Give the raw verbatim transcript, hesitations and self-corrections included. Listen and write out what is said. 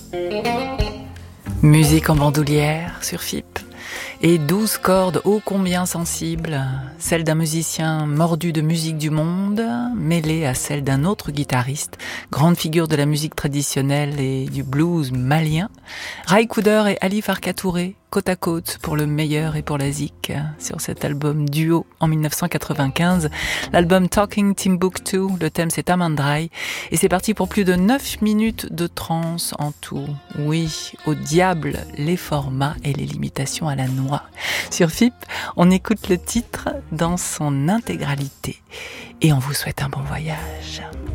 Musique en bandoulière sur F I P et douze cordes ô combien sensibles, celle d'un musicien mordu de musique du monde, mêlée à celle d'un autre guitariste, grande figure de la musique traditionnelle et du blues malien, Ray Cooder et Ali Farka Touré, côte à côte pour le meilleur et pour la zik, sur cet album duo en mille neuf cent quatre-vingt-quinze, l'album Talking Timbuktu, le thème c'est Amandrai, et c'est parti pour plus de neuf minutes de trance en tout. Oui, au diable les formats et les limitations à la noix. Sur F I P, on écoute le titre dans son intégralité, et on vous souhaite un bon voyage.